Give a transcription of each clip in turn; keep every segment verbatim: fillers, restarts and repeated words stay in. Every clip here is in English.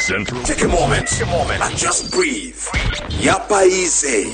Central. Take a moment, take a moment, and just breathe. Yapa easy.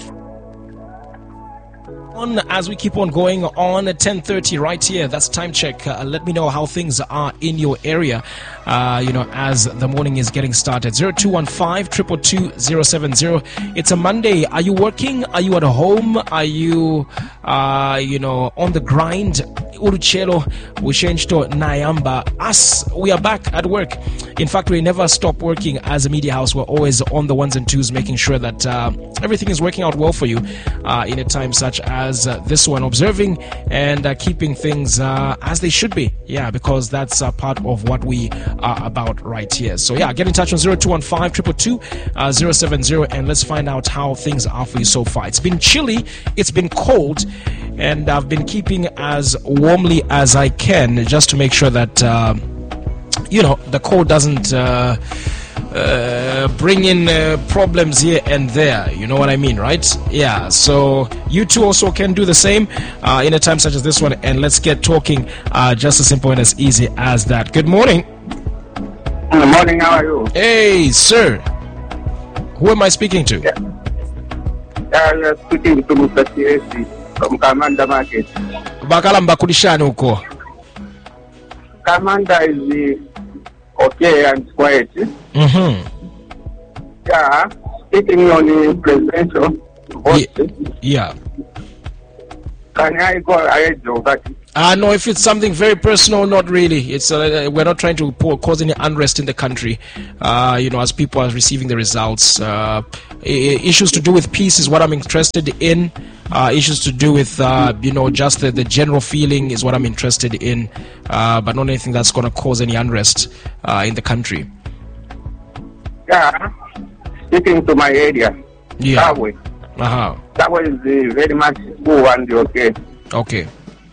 On as we keep on going on at ten thirty right here, that's time check. Uh, let me know how things are in your area, uh, you know, as the morning is getting started. zero two one five, two two two, zero seven zero. It's a Monday. Are you working? Are you at home? Are you, uh, you know, on the grind? Uruchelo, we changed to Nayamba. Us, we are back at work. In fact, we never stop working as a media house. We're always on the ones and twos, making sure that uh, everything is working out well for you uh, in a time such as uh, this one, observing and uh, keeping things uh, as they should be. Yeah, because that's uh, part of what we are about right here. So yeah, get in touch on zero two one five, two two two, zero seven zero and let's find out how things are for you so far. It's been chilly, it's been cold, and I've been keeping as warmly as I can just to make sure that uh, you know, the cold doesn't uh, uh, bring in uh, problems here and there. You know what I mean, right? Yeah, so you too also can do the same uh, in a time such as this one, and let's get talking uh, just as simple and as easy as that. Good morning. Good morning, how are you? Hey, sir. Who am I speaking to? Yeah, yeah you're speaking to Mister T A C from Kamanda Market. Bakala mbakulishani huko. Kamanda is uh, okay and quiet. Mm-hmm. Yeah, speaking on the presidential vote. Yeah. Can I go ahead of that? Uh, no, if it's something very personal, not really. It's uh, we're not trying to pour, cause any unrest in the country. Uh, you know, as people are receiving the results, uh, issues to do with peace is what I'm interested in. Uh, issues to do with uh, you know, just the, the general feeling is what I'm interested in, uh, but not anything that's going to cause any unrest uh, in the country. Yeah, speaking to my area. Yeah. That way. Uh-huh. That way is uh, very much cool and okay. Okay.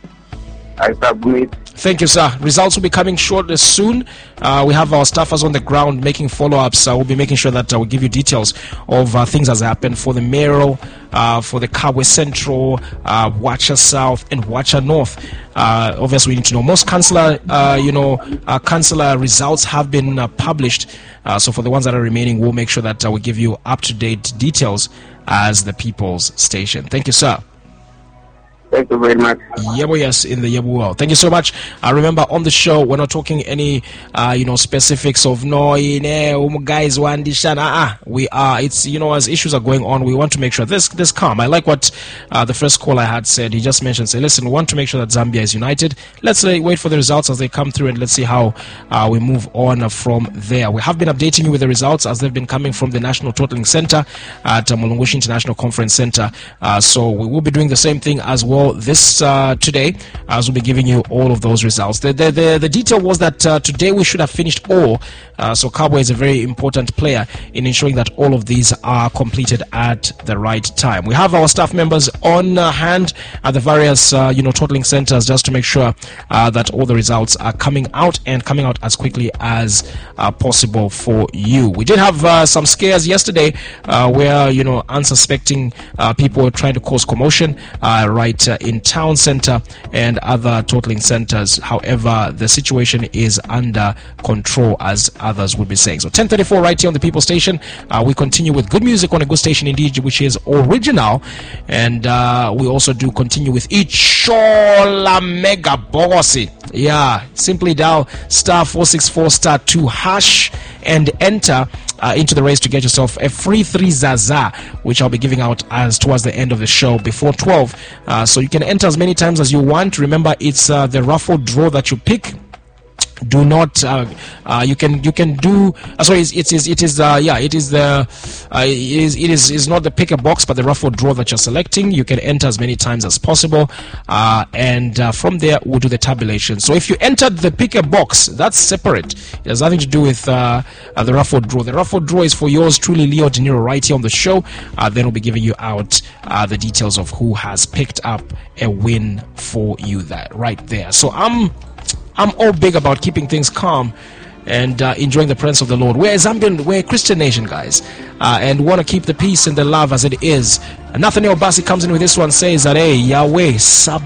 I submit. Thank you, sir. Results will be coming shortly soon. Uh, we have our staffers on the ground making follow-ups. Uh, we'll be making sure that uh, we'll give you details of uh, things as happen for the mayoral, uh, for the Kabwe Central, uh, Wacha South, and Wacha North. Uh, obviously, we need to know. Most councillor, uh, you know, uh, councillor results have been uh, published. Uh, so for the ones that are remaining, we'll make sure that uh, we give you up-to-date details as the People's Station. Thank you, sir. Thank you very much. Yebo, yes, in the Yebo world. Thank you so much. Uh, remember, on the show, we're not talking any, uh, you know, specifics of no, um, guys, one dishan. Ah, we are. It's, you know, as issues are going on, we want to make sure this this calm. I like what uh, the first caller had said. He just mentioned, say, listen, we want to make sure that Zambia is united. Let's uh, wait for the results as they come through, and let's see how uh, we move on from there. We have been updating you with the results as they've been coming from the National Totaling Center at uh, Mulungushi International Conference Center. Uh, so we will be doing the same thing as well this uh, today, as we'll be giving you all of those results. The the the, the detail was that uh, today we should have finished all. Uh, so Kabwe is a very important player in ensuring that all of these are completed at the right time. We have our staff members on uh, hand at the various uh, you know, totaling centers just to make sure uh, that all the results are coming out and coming out as quickly as uh, possible for you. We did have uh, some scares yesterday uh, where, you know, unsuspecting uh, people were trying to cause commotion uh, right uh, in town center and other totaling centers. However, the situation is under control, as others would be saying. So ten thirty-four right here on the People Station. Uh, we continue with good music on a good station indeed, which is original, and uh, we also do continue with Ichola Mega Bossi. Yeah, simply dial star four six four star two hash and enter uh, into the race to get yourself a free three Zaza, which I'll be giving out as towards the end of the show before twelve. Uh, so you can enter as many times as you want. Remember, it's uh, the raffle draw that you pick. Do not uh, uh, you can you can do uh, sorry it is it is uh, yeah it is the uh, it is it is is not the pick a box but the raffle draw that you're selecting. You can enter as many times as possible, uh, and uh, from there we'll do the tabulation. So if you entered the pick a box, that's separate. It has nothing to do with uh, uh, the raffle draw. The raffle draw is for yours truly, Leo De Niro, right here on the show. Uh, then we'll be giving you out uh, the details of who has picked up a win for you that right there. So I'm I'm all big about keeping things calm and uh, enjoying the presence of the Lord. We're a Zambian, we're a Christian nation, guys, uh, and want to keep the peace and the love as it is. And Nathaniel Bassi comes in with this one, says that, hey, Yahweh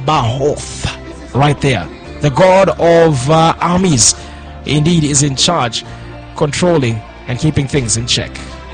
Sabaoth, right there. The God of uh, armies, indeed, is in charge, controlling and keeping things in check.